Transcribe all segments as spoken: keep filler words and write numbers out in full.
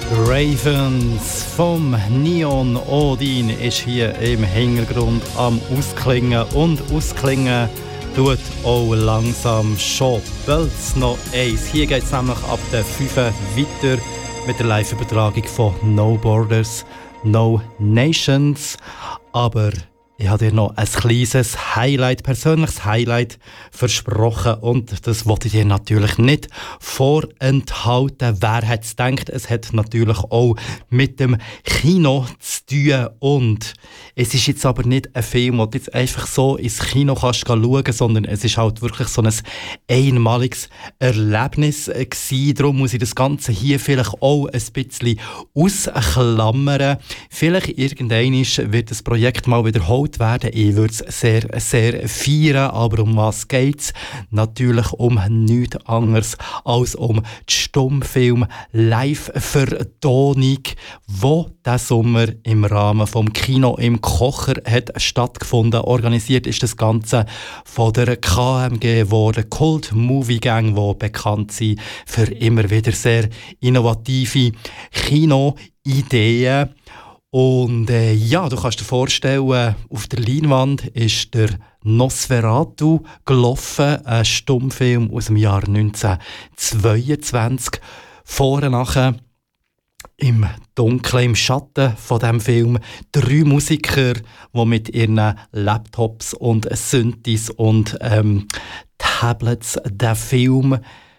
Ravens vom Neon Odin ist hier im Hintergrund am Ausklingen und Ausklingen tut auch langsam schon Bölz noch eins. Hier geht es nämlich ab der fünf weiter mit der Live-Übertragung von No Borders, No Nations. Aber ich habe dir noch ein kleines Highlight, persönliches Highlight versprochen und das wollte ich dir natürlich nicht vorenthalten. Wer hätte es gedacht, es hat natürlich auch mit dem Kino zu tun und es ist jetzt aber nicht ein Film, wo du jetzt einfach so ins Kino kannst schauen, sondern es ist halt wirklich so ein einmaliges Erlebnis gewesen. Darum muss ich das Ganze hier vielleicht auch ein bisschen ausklammern. Vielleicht irgendwann wird das Projekt mal wiederholt werden. Ich würde es sehr, sehr feiern, aber um was geht es? Natürlich um nichts anderes als um die Stummfilm-Live-Vertonung, die diesen Sommer im Rahmen vom Kino im Kocher hat stattgefunden. Organisiert ist das Ganze von der K M G, wo der Cult Movie Gang, die bekannt sind für immer wieder sehr innovative Kino-Ideen. Und äh, ja, du kannst dir vorstellen, auf der Leinwand ist der Nosferatu gelaufen, ein Stummfilm aus dem Jahr neunzehnhundertzweiundzwanzig. Vorne nachher im Dunkeln, im Schatten von diesem Film drei Musiker, die mit ihren Laptops und Synthes und ähm, Tablets den Film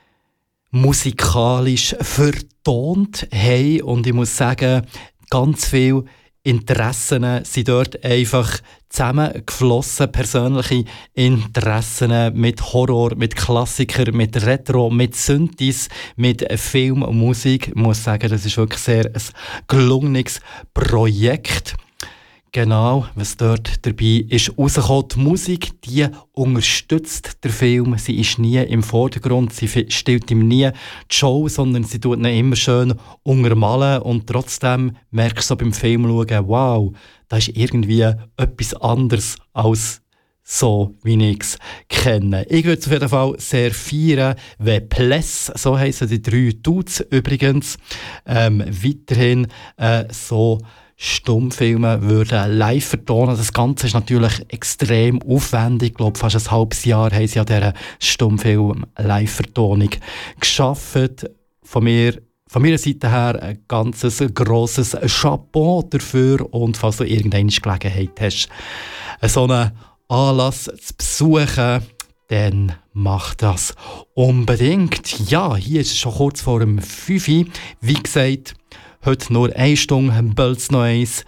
musikalisch vertont haben. Und ich muss sagen, ganz viele Interessen sind dort einfach zusammengeflossen. Persönliche Interessen mit Horror, mit Klassikern, mit Retro, mit Synthes, mit Film und Musik. Ich muss sagen, das ist wirklich sehr ein gelungenes Projekt. Genau, was dort dabei ist rausgekommen. Die Musik, die unterstützt den Film. Sie ist nie im Vordergrund, sie stellt ihm nie die Show, sondern sie tut ihn immer schön untermalen und trotzdem merkst du so beim Film schauen, wow, da ist irgendwie etwas anderes als so, wie ich es kenne. Ich würde es auf jeden Fall sehr feiern, wenn Pless, so heissen die drei Dudes übrigens, ähm, weiterhin äh, so Stummfilme würden live vertonen. Das Ganze ist natürlich extrem aufwendig. Ich glaube, fast ein halbes Jahr haben sie an dieser Stummfilm-Live-Vertonung geschafft. Von mir Von meiner Seite her ein ganz grosses Chapeau dafür. Und falls du irgendeine Gelegenheit hast, so einen Anlass zu besuchen, dann mach das unbedingt. Ja, hier ist es schon kurz vor dem fünf Uhr. Wie gesagt, heute nur eine Stunde, Bölz noch eins.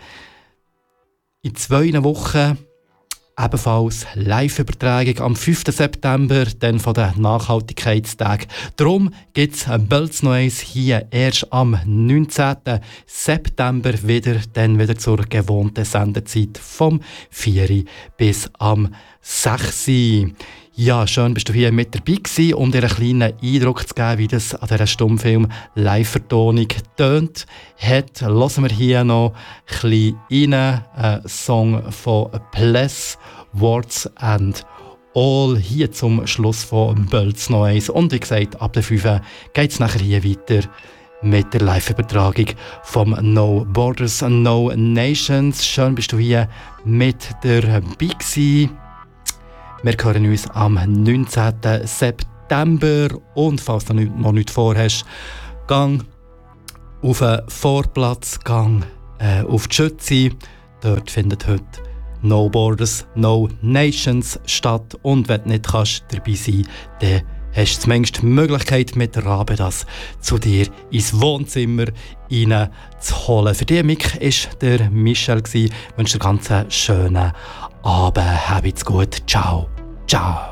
In zwei Wochen ebenfalls Live-Übertragung am fünften September, dann von den Nachhaltigkeitstagen. Darum gibt es Bölz noch eins hier erst am neunzehnten September wieder, dann wieder zur gewohnten Sendezeit vom vier bis am sechs. Ja, schön bist du hier mit dabei gewesen, um dir einen kleinen Eindruck zu geben, wie das an dieser Stummfilm-Live-Vertonung tönt. Hat, hören wir hier noch ein bisschen rein, einen Song von Pless, Words and All, hier zum Schluss von Bölz noch eins. Und wie gesagt, ab der fünf geht es nachher hier weiter mit der Live-Übertragung vom No Borders, No Nations. Schön bist du hier mit dabei gewesen. Wir hören uns am neunzehnten September und falls du noch nichts vorhast, gang auf den Vorplatz, gang äh, auf die Schütze. Dort findet heute No Borders, No Nations statt und wenn du nicht kannst dabei sein kannst, dann hast du zumindest die Möglichkeit, mit Rabe das zu dir ins Wohnzimmer reinzuholen. Für dich, Mick, war der Michel. Ich wünsche dir einen ganz schönen Abend. Habt's gut. Ciao. Ciao.